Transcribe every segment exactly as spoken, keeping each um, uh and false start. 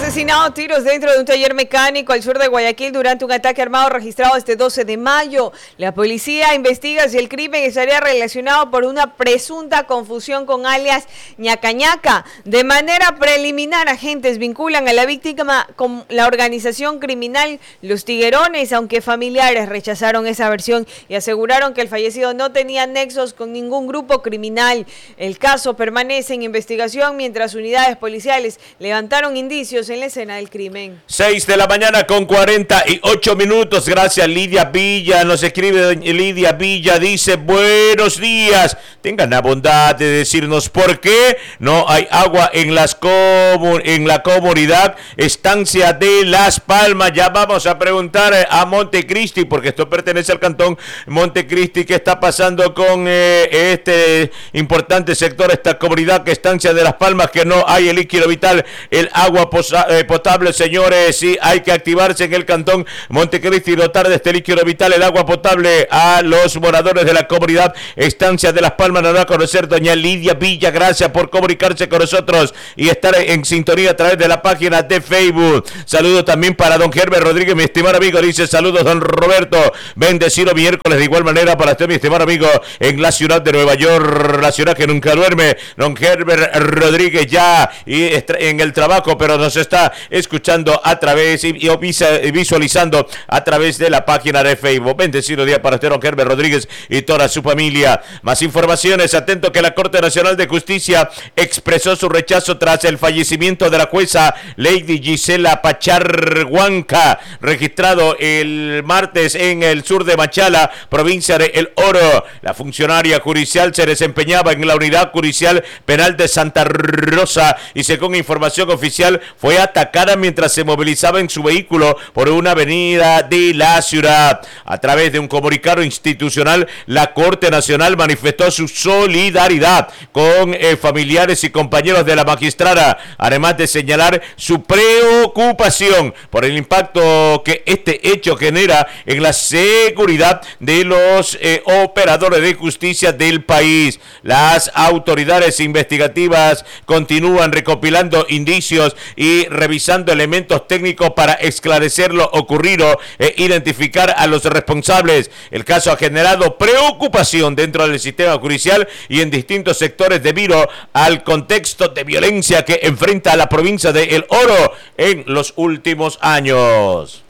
Asesinado a tiros dentro de un taller mecánico al sur de Guayaquil durante un ataque armado registrado este doce de mayo. La policía investiga si el crimen estaría relacionado por una presunta confusión con alias Ñacañaca. De manera preliminar, agentes vinculan a la víctima con la organización criminal Los Tiguerones, aunque familiares rechazaron esa versión y aseguraron que el fallecido no tenía nexos con ningún grupo criminal. El caso permanece en investigación mientras unidades policiales levantaron indicios en la escena del crimen. seis de la mañana con cuarenta y ocho minutos. Gracias, Lidia Villa. Nos escribe Lidia Villa. Dice, buenos días. Tengan la bondad de decirnos por qué no hay agua en, las comu- en la comunidad Estancia de Las Palmas. Ya vamos a preguntar a Montecristi, porque esto pertenece al cantón Montecristi. ¿Qué está pasando con eh, este importante sector, esta comunidad que Estancia de Las Palmas, que no hay el líquido vital, el agua posa- eh, potable? Señores, sí, hay que activarse en el cantón Montecristi y dotar de este líquido vital, el agua potable, a los moradores de la comunidad Estancia de Las Palmas. Nos da a conocer doña Lidia Villa. Gracias por comunicarse con nosotros y estar en sintonía a través de la página de Facebook. Saludos también para don Herbert Rodríguez, mi estimado amigo. Dice, saludos don Roberto, bendecido miércoles. De igual manera para usted, mi estimado amigo, en la ciudad de Nueva York, la ciudad que nunca duerme, don Herbert Rodríguez, ya y en el trabajo, pero nos está escuchando a través y, y visualizando a través de la página de Facebook. Bendecido día para usted, don Herbert Rodríguez, y toda su familia. Más informaciones, atento que la Corte Nacional de Justicia expresó su rechazo tras el fallecimiento de la jueza Lady Gisela Pacharhuanca, registrado el martes en el sur de Machala, provincia de El Oro. La funcionaria judicial se desempeñaba en la unidad judicial penal de Santa Rosa y, según información oficial, fue atacada mientras se movilizaba en su vehículo por una avenida de la ciudad. A través de un comunicado institucional, la Corte Nacional manifestó su solidaridad con eh, familiares y compañeros de la magistrada, además de señalar su preocupación por el impacto que este hecho genera en la seguridad de los eh, operadores de justicia del país. Las autoridades investigativas continúan recopilando indicios y revisando elementos técnicos para esclarecer lo ocurrido e identificar a los responsables. El caso ha generado preocupación dentro del sistema judicial y en distintos sectores debido al contexto de violencia que enfrenta la provincia de El Oro en los últimos años.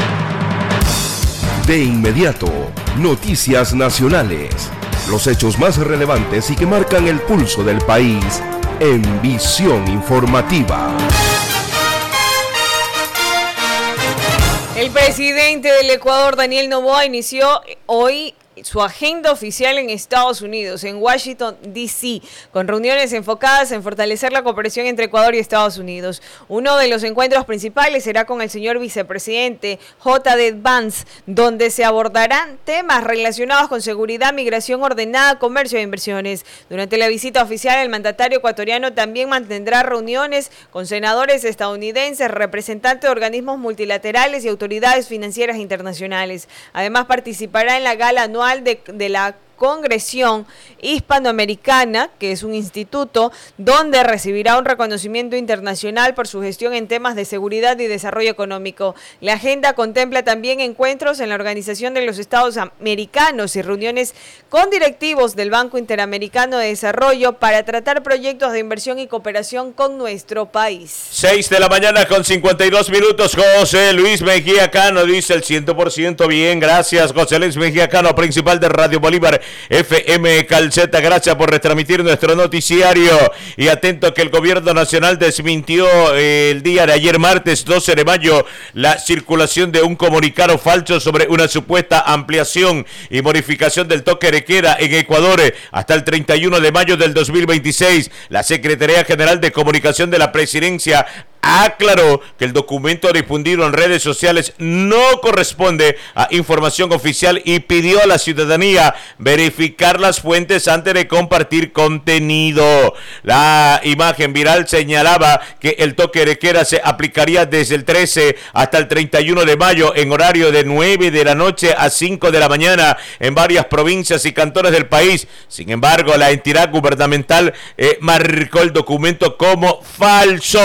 De inmediato, noticias nacionales. Los hechos más relevantes y que marcan el pulso del país en Visión Informativa. El presidente del Ecuador, Daniel Noboa, inició hoy su agenda oficial en Estados Unidos, en Washington, D C, con reuniones enfocadas en fortalecer la cooperación entre Ecuador y Estados Unidos. Uno de los encuentros principales será con el señor vicepresidente J D Vance, donde se abordarán temas relacionados con seguridad, migración ordenada, comercio e inversiones. Durante la visita oficial, el mandatario ecuatoriano también mantendrá reuniones con senadores estadounidenses, representantes de organismos multilaterales y autoridades financieras internacionales. Además, participará en la gala anual De, de la Congresión Hispanoamericana, que es un instituto donde recibirá un reconocimiento internacional por su gestión en temas de seguridad y desarrollo económico. La agenda contempla también encuentros en la Organización de los Estados Americanos y reuniones con directivos del Banco Interamericano de Desarrollo para tratar proyectos de inversión y cooperación con nuestro país. seis de la mañana con cincuenta y dos minutos. José Luis Mejía Cano dice el cien por ciento bien. Gracias, José Luis Mejía Cano, principal de Radio Bolívar F M Calceta. Gracias por retransmitir nuestro noticiario. Y atento que el gobierno nacional desmintió eh, el día de ayer, martes doce de mayo, la circulación de un comunicado falso sobre una supuesta ampliación y modificación del toque de queda en Ecuador hasta el treinta y uno de mayo del dos mil veintiséis. La Secretaría General de Comunicación de la Presidencia aclaró que el documento difundido en redes sociales no corresponde a información oficial y pidió a la ciudadanía verificar las fuentes antes de compartir contenido. La imagen viral señalaba que el toque de queda se aplicaría desde el trece hasta el treinta y uno de mayo en horario de nueve de la noche a cinco de la mañana en varias provincias y cantones del país. Sin embargo, la entidad gubernamental eh, marcó el documento como falso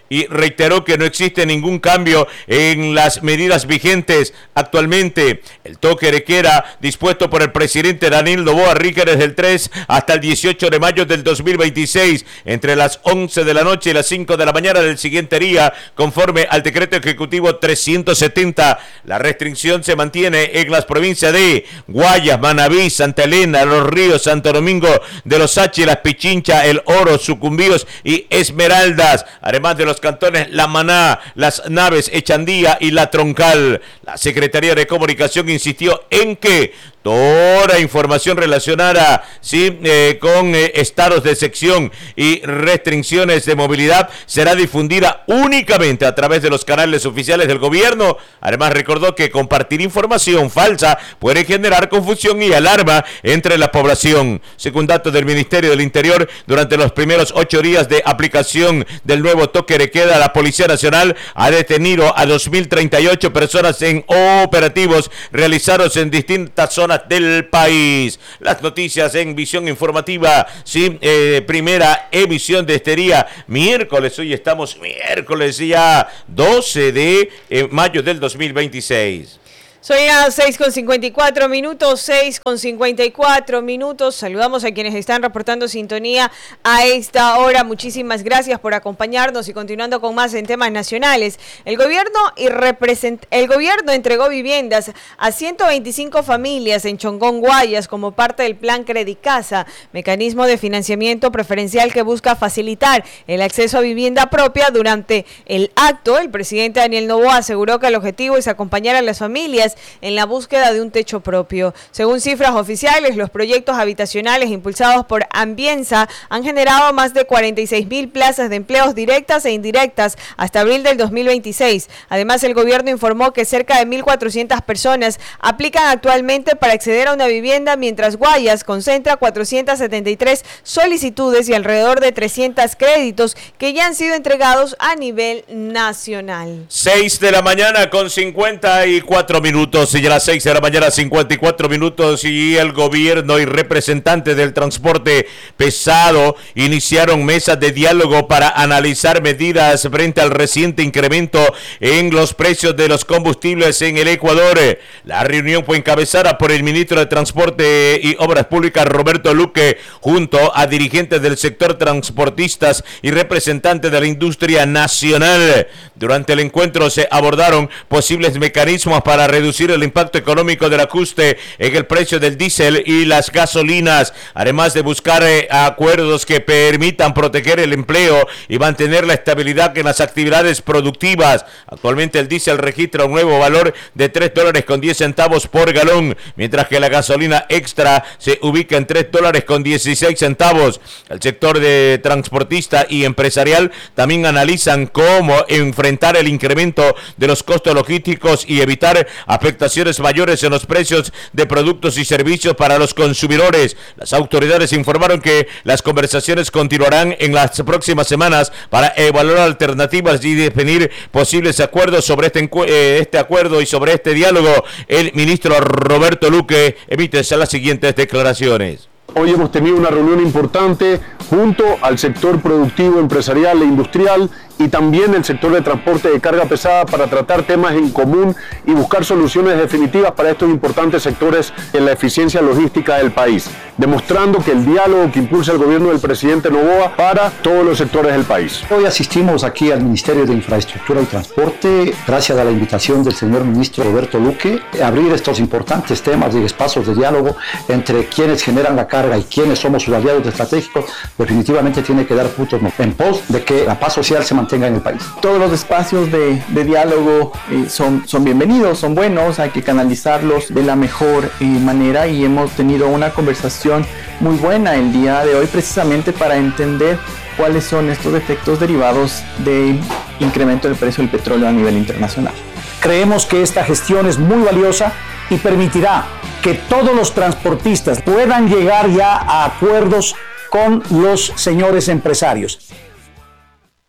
y reiteró que no existe ningún cambio en las medidas vigentes actualmente. El toque de queda dispuesto por el presidente Daniel Noboa rige desde el tres hasta el dieciocho de mayo del dos mil veintiséis, entre las once de la noche y las cinco de la mañana del siguiente día, conforme al decreto ejecutivo trescientos setenta. La restricción se mantiene en las provincias de Guayas, Manabí, Santa Elena, Los Ríos, Santo Domingo de los Sáchilas, Pichincha, El Oro, Sucumbíos y Esmeraldas, además de los cantones La Maná, Las Naves, Echandía y La Troncal. La Secretaría de Comunicación insistió en que toda información relacionada sí, eh, con eh, estados de sección y restricciones de movilidad será difundida únicamente a través de los canales oficiales del gobierno. Además, recordó que compartir información falsa puede generar confusión y alarma entre la población. Según datos del Ministerio del Interior, durante los primeros ocho días de aplicación del nuevo toque de queda, la Policía Nacional ha detenido a dos mil treinta y ocho personas en operativos realizados en distintas zonas del país. Las noticias en Visión Informativa, sí, eh, primera emisión de este día, miércoles, hoy estamos miércoles ya doce de mayo del dos mil veintiséis. Son las seis con cincuenta y cuatro minutos, seis con cincuenta y cuatro minutos. Saludamos a quienes están reportando sintonía a esta hora. Muchísimas gracias por acompañarnos y continuando con más en temas nacionales. El gobierno y represent... el gobierno entregó viviendas a ciento veinticinco familias en Chongón, Guayas, como parte del plan Credicasa, mecanismo de financiamiento preferencial que busca facilitar el acceso a vivienda propia. Durante el acto, el presidente Daniel Noboa aseguró que el objetivo es acompañar a las familias en la búsqueda de un techo propio. Según cifras oficiales, los proyectos habitacionales impulsados por Ambienza han generado más de cuarenta y seis mil plazas de empleos directas e indirectas hasta abril del dos mil veintiséis. Además, el gobierno informó que cerca de mil cuatrocientas personas aplican actualmente para acceder a una vivienda, mientras Guayas concentra cuatrocientas setenta y tres solicitudes y alrededor de trescientos créditos que ya han sido entregados a nivel nacional. seis de la mañana con cincuenta y cuatro minutos. Y a las seis de la mañana, cincuenta y cuatro minutos, y el gobierno y representantes del transporte pesado iniciaron mesas de diálogo para analizar medidas frente al reciente incremento en los precios de los combustibles en el Ecuador. La reunión fue encabezada por el ministro de Transporte y Obras Públicas, Roberto Luque, junto a dirigentes del sector transportistas y representantes de la industria nacional. Durante el encuentro se abordaron posibles mecanismos para reducir el impacto económico del ajuste en el precio del diésel y las gasolinas, además de buscar eh, acuerdos que permitan proteger el empleo y mantener la estabilidad en las actividades productivas. Actualmente el diésel registra un nuevo valor de tres dólares con diez centavos por galón, mientras que la gasolina extra se ubica en tres dólares con dieciséis centavos. El sector de transportista y empresarial también analizan cómo enfrentar el incremento de los costos logísticos y evitar afectaciones mayores en los precios de productos y servicios para los consumidores. Las autoridades informaron que las conversaciones continuarán en las próximas semanas para evaluar alternativas y definir posibles acuerdos sobre este, eh, este acuerdo y sobre este diálogo. El ministro Roberto Luque emite las siguientes declaraciones. Hoy hemos tenido una reunión importante junto al sector productivo, empresarial e industrial y también el sector de transporte de carga pesada para tratar temas en común y buscar soluciones definitivas para estos importantes sectores en la eficiencia logística del país, demostrando que el diálogo que impulsa el gobierno del presidente Noboa para todos los sectores del país. Hoy asistimos aquí al Ministerio de Infraestructura y Transporte, gracias a la invitación del señor ministro Roberto Luque, a abrir estos importantes temas y espacios de diálogo entre quienes generan la carga y quienes somos sus aliados estratégicos. Definitivamente tiene que dar frutos en pos de que la paz social se mantenga en el país. Todos los espacios de, de diálogo eh, son, son bienvenidos, son buenos, hay que canalizarlos de la mejor eh, manera y hemos tenido una conversación muy buena el día de hoy precisamente para entender cuáles son estos efectos derivados del incremento del precio del petróleo a nivel internacional. Creemos que esta gestión es muy valiosa y permitirá que todos los transportistas puedan llegar ya a acuerdos con los señores empresarios.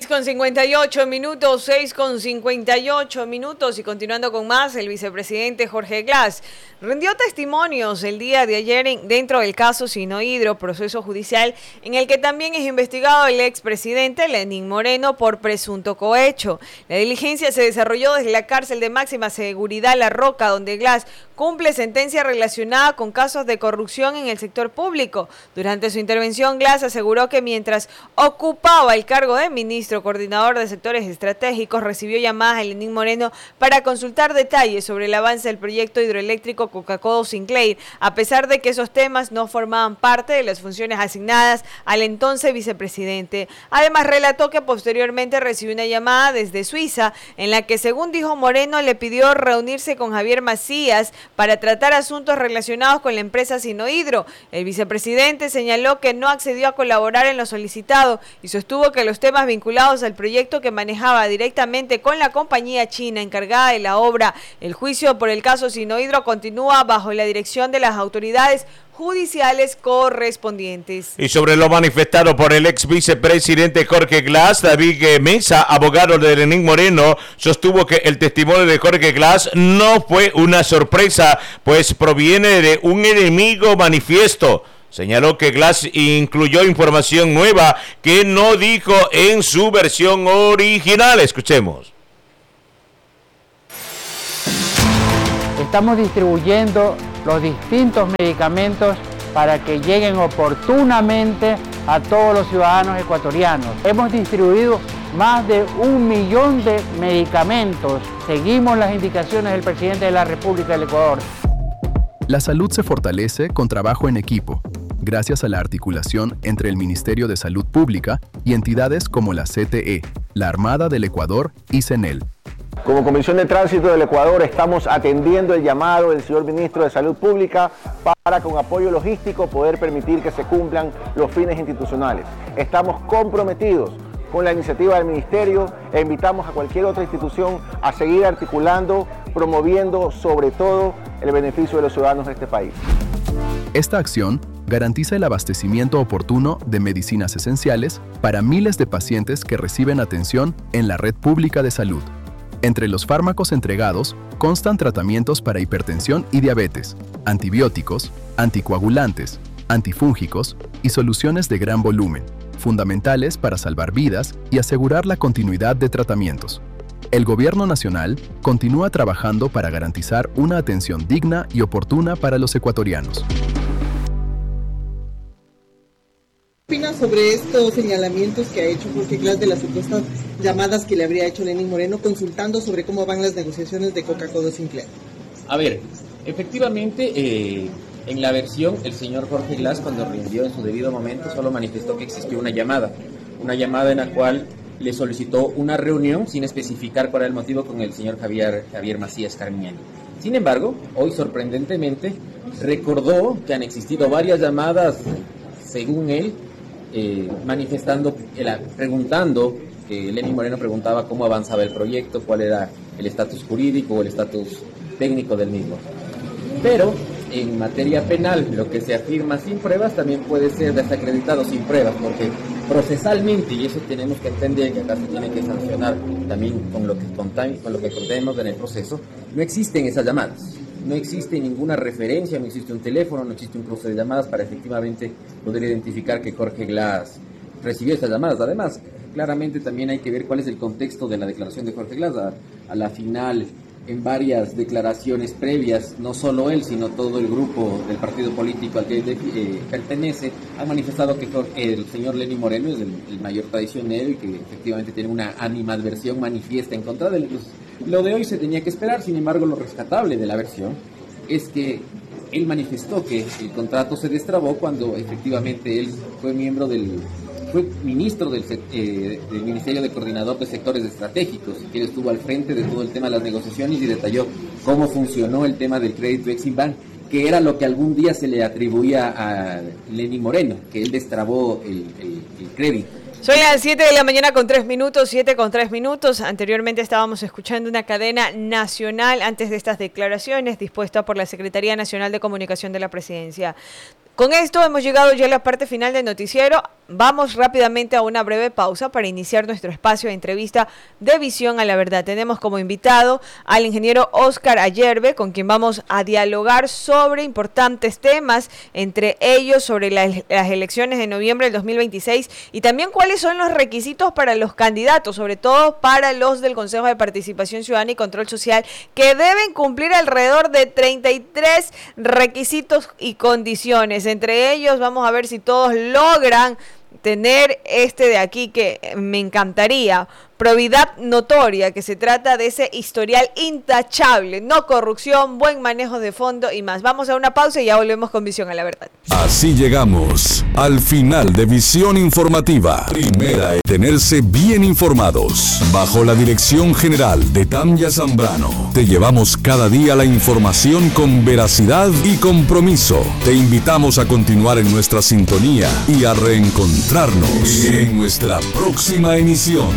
seis con cincuenta y ocho minutos, seis con cincuenta y ocho minutos y continuando con más, el vicepresidente Jorge Glass rindió testimonios el día de ayer en, dentro del caso Sinohidro, proceso judicial en el que también es investigado el expresidente Lenín Moreno por presunto cohecho. La diligencia se desarrolló desde la cárcel de máxima seguridad La Roca, donde Glass cumple sentencia relacionada con casos de corrupción en el sector público. Durante su intervención, Glass aseguró que mientras ocupaba el cargo de ministro coordinador de sectores estratégicos, recibió llamadas de Lenín Moreno para consultar detalles sobre el avance del proyecto hidroeléctrico Coca-Codo-Sinclair, a pesar de que esos temas no formaban parte de las funciones asignadas al entonces vicepresidente. Además, relató que posteriormente recibió una llamada desde Suiza, en la que, según dijo Moreno, le pidió reunirse con Javier Macías para tratar asuntos relacionados con la empresa Sinohidro. El vicepresidente señaló que no accedió a colaborar en lo solicitado y sostuvo que los temas vinculados al proyecto que manejaba directamente con la compañía china encargada de la obra, el juicio por el caso Sinohidro continúa bajo la dirección de las autoridades judiciales correspondientes. Y sobre lo manifestado por el ex vicepresidente Jorge Glass, David Mesa, abogado de Lenín Moreno, sostuvo que el testimonio de Jorge Glass no fue una sorpresa, pues proviene de un enemigo manifiesto. Señaló que Glass incluyó información nueva que no dijo en su versión original. Escuchemos. Estamos distribuyendo los distintos medicamentos para que lleguen oportunamente a todos los ciudadanos ecuatorianos. Hemos distribuido más de un millón de medicamentos. Seguimos las indicaciones del presidente de la República del Ecuador. La salud se fortalece con trabajo en equipo, gracias a la articulación entre el Ministerio de Salud Pública y entidades como la C T E, la Armada del Ecuador y CENEL. Como Comisión de Tránsito del Ecuador estamos atendiendo el llamado del señor Ministro de Salud Pública para, con apoyo logístico, poder permitir que se cumplan los fines institucionales. Estamos comprometidos con la iniciativa del Ministerio e invitamos a cualquier otra institución a seguir articulando, promoviendo sobre todo el beneficio de los ciudadanos de este país. Esta acción garantiza el abastecimiento oportuno de medicinas esenciales para miles de pacientes que reciben atención en la red pública de salud. Entre los fármacos entregados constan tratamientos para hipertensión y diabetes, antibióticos, anticoagulantes, antifúngicos y soluciones de gran volumen, fundamentales para salvar vidas y asegurar la continuidad de tratamientos. El Gobierno Nacional continúa trabajando para garantizar una atención digna y oportuna para los ecuatorianos. ¿Qué opina sobre estos señalamientos que ha hecho Jorge Glass de las supuestas llamadas que le habría hecho Lenín Moreno consultando sobre cómo van las negociaciones de Coca-Codo-Sinclair? A ver, efectivamente, eh, en la versión, el señor Jorge Glass, cuando rindió en su debido momento, solo manifestó que existió una llamada, una llamada en la cual le solicitó una reunión sin especificar cuál era el motivo con el señor Javier, Javier Macías Carmiñani. Sin embargo, hoy sorprendentemente recordó que han existido varias llamadas, según él, Eh, manifestando, eh, preguntando, que eh, Lenín Moreno preguntaba cómo avanzaba el proyecto, cuál era el estatus jurídico o el estatus técnico del mismo. Pero en materia penal, lo que se afirma sin pruebas también puede ser desacreditado sin pruebas, porque procesalmente, y eso tenemos que entender que acá se tiene que sancionar también con lo que contamos, con lo que contemos en el proceso, no existen esas llamadas. No existe ninguna referencia, no existe un teléfono, no existe un cruce de llamadas para efectivamente poder identificar que Jorge Glass recibió esas llamadas. Además, claramente también hay que ver cuál es el contexto de la declaración de Jorge Glass. A, a la final, en varias declaraciones previas, no solo él, sino todo el grupo del partido político al que él eh, pertenece, han manifestado que Jorge, el señor Lenín Moreno es el, el mayor traicionero y que efectivamente tiene una animadversión manifiesta en contra de él. Entonces, lo de hoy se tenía que esperar. Sin embargo, lo rescatable de la versión es que él manifestó que el contrato se destrabó cuando efectivamente él fue miembro del, fue ministro del, eh, del Ministerio de Coordinador de Sectores Estratégicos, y que él estuvo al frente de todo el tema de las negociaciones y detalló cómo funcionó el tema del crédito Eximbank, que era lo que algún día se le atribuía a Lenín Moreno, que él destrabó el, el, el crédito. Son las siete de la mañana con tres minutos, siete con tres minutos. Anteriormente estábamos escuchando una cadena nacional antes de estas declaraciones dispuesta por la Secretaría Nacional de Comunicación de la Presidencia. Con esto hemos llegado ya a la parte final del noticiero. vamos rápidamente a una breve pausa para iniciar nuestro espacio de entrevista de Visión a la Verdad. Tenemos como invitado al ingeniero Óscar Ayerbe, con quien vamos a dialogar sobre importantes temas, entre ellos sobre la, las elecciones de noviembre del dos mil veintiséis y también cuáles son los requisitos para los candidatos, sobre todo para los del Consejo de Participación Ciudadana y Control Social, que deben cumplir alrededor de treinta y tres requisitos y condiciones. Entre ellos vamos a ver si todos logran tener este de aquí que me encantaría: probidad notoria, que se trata de ese historial intachable, no corrupción, buen manejo de fondo y más. Vamos a una pausa y ya volvemos con Visión a la Verdad. Así llegamos al final de Visión Informativa. Primera en tenerse bien informados. Bajo la dirección general de Tanya Zambrano, te llevamos cada día la información con veracidad y compromiso. Te invitamos a continuar en nuestra sintonía y a reencontrarnos en nuestra próxima emisión.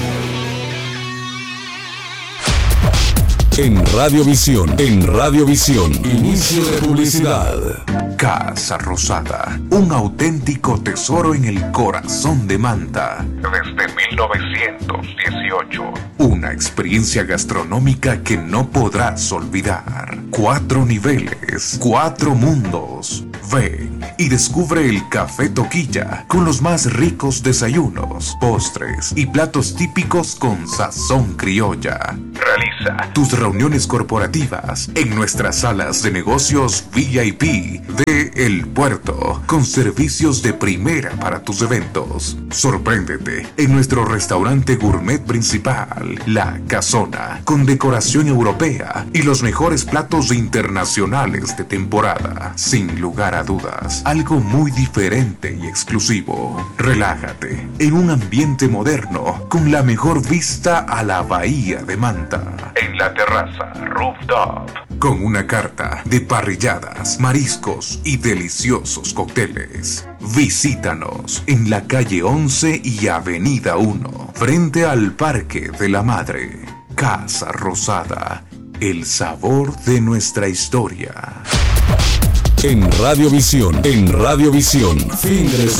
En Radiovisión, en Radiovisión, inicio de publicidad. Casa Rosada, un auténtico tesoro en el corazón de Manta. Desde mil novecientos dieciocho. Una experiencia gastronómica que no podrás olvidar. Cuatro niveles, cuatro mundos. Ven y descubre el Café Toquilla con los más ricos desayunos, postres y platos típicos con sazón criolla. Realiza tus reuniones corporativas en nuestras salas de negocios V I P de El Puerto, con servicios de primera para tus eventos. Sorpréndete en nuestro restaurante gourmet principal, La Casona, con decoración europea y los mejores platos internacionales de temporada. Sin lugar a dudas, algo muy diferente y exclusivo. Relájate en un ambiente moderno con la mejor vista a la bahía de Manta. En la terraza rooftop, con una carta de parrilladas, mariscos y deliciosos cócteles. Visítanos en la calle once y avenida uno, frente al Parque de la Madre. Casa Rosada, el sabor de nuestra historia. En Radiovisión, en Radiovisión, fin de